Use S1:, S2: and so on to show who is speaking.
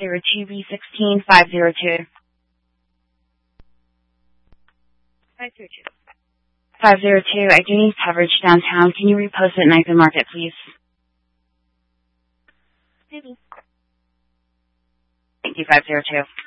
S1: 502B16 502.
S2: 502.
S1: 502, I do need coverage downtown. Can you repost at 9th and Market, please?
S2: Maybe.
S1: Thank you, 502.